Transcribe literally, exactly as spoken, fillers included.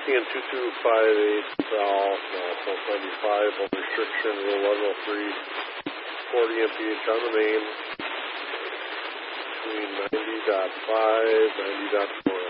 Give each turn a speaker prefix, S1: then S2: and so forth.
S1: and two two five eight south, uh, South ninety-five, on restriction, rule eleven oh three, forty M P H on the main, between ninety point five, ninety point four